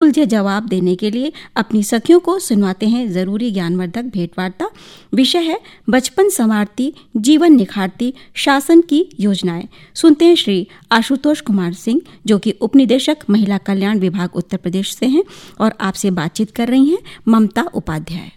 सुलझे जवाब देने के लिए अपनी सखियों को सुनवाते हैं जरूरी ज्ञानवर्धक भेंटवार्ता। विषय है बचपन संवारती जीवन निखारती शासन की योजनाएं। सुनते हैं श्री आशुतोष कुमार सिंह, जो कि उपनिदेशक महिला कल्याण विभाग उत्तर प्रदेश से हैं, और आपसे बातचीत कर रही हैं ममता उपाध्याय।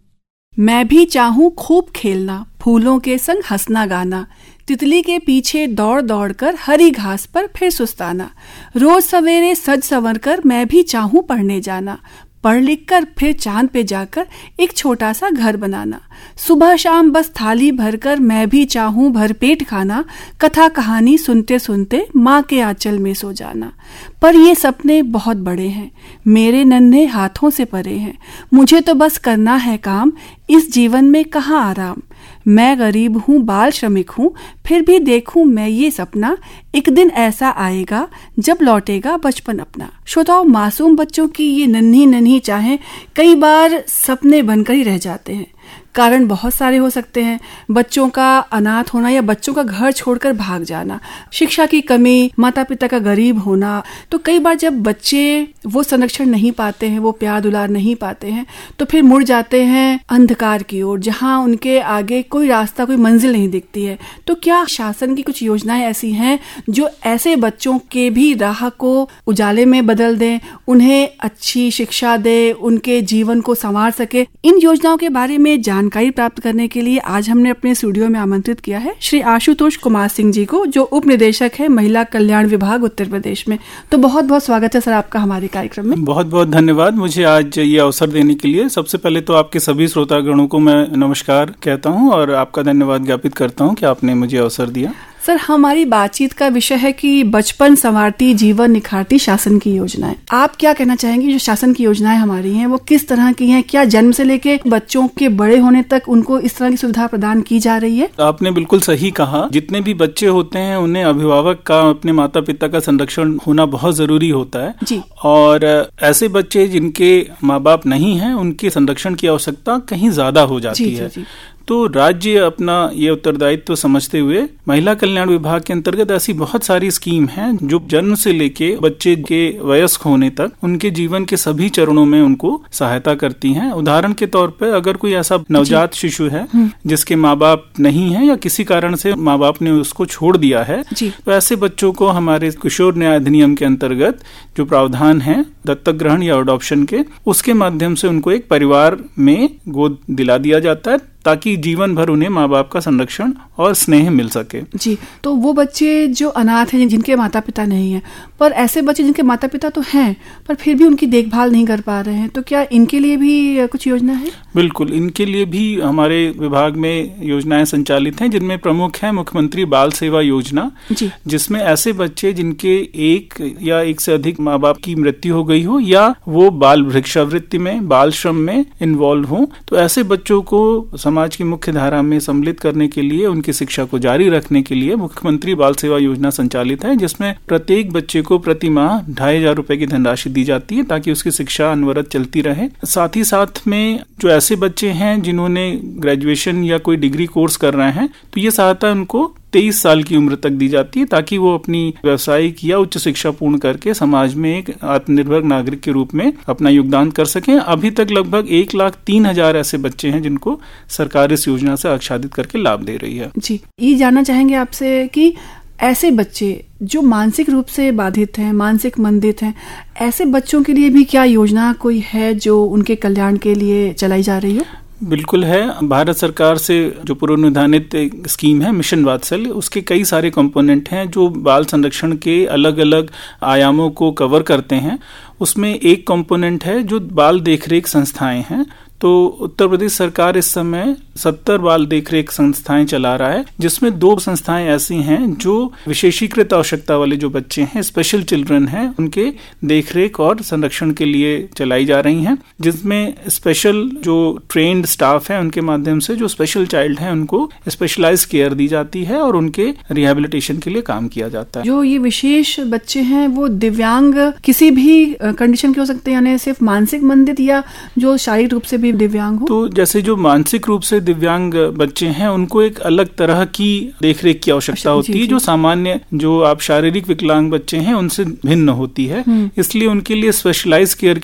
मैं भी चाहूं खूब खेलना, फूलों के संग हंसना गाना, तितली के पीछे दौड़ दौड़ कर हरी घास पर फिर सुस्ताना, रोज सवेरे सज संवर कर मैं भी चाहूं पढ़ने जाना, पढ़ लिख कर फिर चांद पे जाकर एक छोटा सा घर बनाना, सुबह शाम बस थाली भरकर मैं भी चाहूं भरपेट खाना, कथा कहानी सुनते सुनते माँ के आंचल में सो जाना। पर ये सपने बहुत बड़े हैं, मेरे नन्हे हाथों से परे हैं, मुझे तो बस करना है काम, इस जीवन में कहाँ आराम। मैं गरीब हूँ, बाल श्रमिक हूँ, फिर भी देखूं मैं ये सपना, एक दिन ऐसा आएगा जब लौटेगा बचपन अपना। श्रोताओं, मासूम बच्चों की ये नन्ही नन्ही चाहें कई बार सपने बनकर ही रह जाते हैं। कारण बहुत सारे हो सकते हैं, बच्चों का अनाथ होना या बच्चों का घर छोड़कर भाग जाना, शिक्षा की कमी, माता पिता का गरीब होना। तो कई बार जब बच्चे वो संरक्षण नहीं पाते हैं, वो प्यार दुलार नहीं पाते हैं, तो फिर मुड़ जाते हैं अंधकार की ओर, जहां उनके आगे कोई रास्ता, कोई मंजिल नहीं दिखती है। तो क्या शासन की कुछ योजनाएं ऐसी हैं जो ऐसे बच्चों के भी राह को उजाले में बदल दें, उन्हें अच्छी शिक्षा दे, उनके जीवन को संवार सके? इन योजनाओं के बारे में जानकारी प्राप्त करने के लिए आज हमने अपने स्टूडियो में आमंत्रित किया है श्री आशुतोष कुमार सिंह जी को, जो उप निदेशक है महिला कल्याण विभाग उत्तर प्रदेश में। तो बहुत बहुत स्वागत है सर आपका हमारे कार्यक्रम में। बहुत बहुत धन्यवाद मुझे आज ये अवसर देने के लिए। सबसे पहले तो आपके सभी श्रोतागणों को मैं नमस्कार कहता हूँ और आपका धन्यवाद ज्ञापित करता हूँ कि आपने मुझे अवसर दिया। सर, हमारी बातचीत का विषय है कि बचपन संवारती जीवन निखारती शासन की योजनाएं। आप क्या कहना चाहेंगे, जो शासन की योजनाएं हमारी हैं वो किस तरह की हैं? क्या जन्म से लेके बच्चों के बड़े होने तक उनको इस तरह की सुविधा प्रदान की जा रही है? आपने बिल्कुल सही कहा। जितने भी बच्चे होते हैं उन्हें अभिभावक का, अपने माता पिता का संरक्षण होना बहुत जरूरी होता है जी। और ऐसे बच्चे जिनके माँ बाप नहीं है, उनके संरक्षण की आवश्यकता कहीं ज्यादा हो जाती है। तो राज्य अपना ये उत्तरदायित्व समझते हुए महिला कल्याण विभाग के अंतर्गत ऐसी बहुत सारी स्कीम हैं जो जन्म से लेके बच्चे के वयस्क होने तक उनके जीवन के सभी चरणों में उनको सहायता करती हैं। उदाहरण के तौर पर अगर कोई ऐसा नवजात शिशु है जिसके माँ बाप नहीं है या किसी कारण से माँ बाप ने उसको छोड़ दिया है, तो ऐसे बच्चों को हमारे किशोर न्याय अधिनियम के अंतर्गत जो प्रावधान है दत्तक ग्रहण या अडॉप्शन के, उसके माध्यम से उनको एक परिवार में गोद दिला दिया जाता है ताकि जीवन भर उन्हें माँ बाप का संरक्षण और स्नेह मिल सके जी। तो वो बच्चे जो अनाथ हैं, जिनके माता पिता नहीं है, पर ऐसे बच्चे जिनके माता पिता तो हैं पर फिर भी उनकी देखभाल नहीं कर पा रहे हैं, तो क्या इनके लिए भी कुछ योजना है? बिल्कुल, इनके लिए भी हमारे विभाग में योजनाएं संचालित हैं, जिनमें प्रमुख है मुख्यमंत्री बाल सेवा योजना, जिसमें ऐसे बच्चे जिनके एक या एक से अधिक माँ बाप की मृत्यु हो गई हो या वो बाल भिक्षावृत्ति में, बाल श्रम में इन्वॉल्व हो, तो ऐसे बच्चों को समाज की मुख्य धारा में सम्मिलित करने के लिए, उनकी शिक्षा को जारी रखने के लिए मुख्यमंत्री बाल सेवा योजना संचालित है, जिसमें प्रत्येक बच्चे को प्रति माह 2,500 रुपए की धनराशि दी जाती है ताकि उसकी शिक्षा अनवरत चलती रहे। साथ ही साथ में जो ऐसे बच्चे हैं जिन्होंने ग्रेजुएशन या कोई डिग्री कोर्स कर रहे हैं, तो ये सहायता उनको 23 साल की उम्र तक दी जाती है ताकि वो अपनी व्यावसायिक या उच्च शिक्षा पूर्ण करके समाज में एक आत्मनिर्भर नागरिक के रूप में अपना योगदान कर सकें। अभी तक लगभग 1,03,000 ऐसे बच्चे हैं जिनको सरकार इस योजना से आच्छादित करके लाभ दे रही है जी। ये जानना चाहेंगे आपसे कि ऐसे बच्चे जो मानसिक रूप से बाधित हैं, मानसिक मंदित हैं, ऐसे बच्चों के लिए भी क्या योजना कोई है जो उनके कल्याण के लिए चलाई जा रही है? बिल्कुल है। भारत सरकार से जो पूर्व निर्धारित स्कीम है मिशन वात्सल्य, उसके कई सारे कंपोनेंट हैं जो बाल संरक्षण के अलग अलग आयामों को कवर करते हैं। उसमें एक कंपोनेंट है जो बाल देखरेख संस्थाएं हैं। तो उत्तर प्रदेश सरकार इस समय 70 बाल देखरेख संस्थाएं चला रहा है, जिसमें 2 संस्थाएं ऐसी हैं जो विशेषीकृत आवश्यकता वाले जो बच्चे हैं, स्पेशल चिल्ड्रन हैं, उनके देखरेख और संरक्षण के लिए चलाई जा रही हैं, जिसमें स्पेशल जो ट्रेन्ड स्टाफ है उनके माध्यम से जो स्पेशल चाइल्ड हैं उनको स्पेशलाइज केयर दी जाती है और उनके रिहेबिलिटेशन के लिए काम किया जाता है। जो ये विशेष बच्चे हैं वो दिव्यांग किसी भी कंडीशन के हो सकते हैं, यानी सिर्फ मानसिक मंदित या जो शारीरिक रूप से भी दिव्यांग हो? तो जैसे जो मानसिक रूप से दिव्यांग बच्चे हैं उनको एक अलग तरह की देखरेख की आवश्यकता होती है, जो सामान्य जो आप शारीरिक विकलांग बच्चे हैं उनसे भिन्न होती है। इसलिए उनके लिए स्पेशलाइज केयर